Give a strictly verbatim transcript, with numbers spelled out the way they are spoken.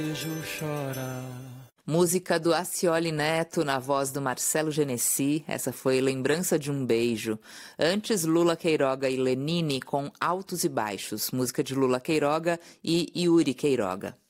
Música do Acioli Neto na voz do Marcelo Genesi, essa foi Lembrança de um Beijo. Antes, Lula Queiroga e Lenine com Altos e Baixos, música de Lula Queiroga e Yuri Queiroga.